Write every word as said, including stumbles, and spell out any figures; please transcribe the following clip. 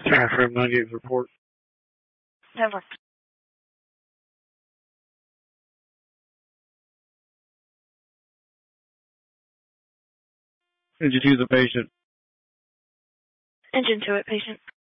Airframe ninety-eight report. Never. Engine two, the patient. Engine to it, patient.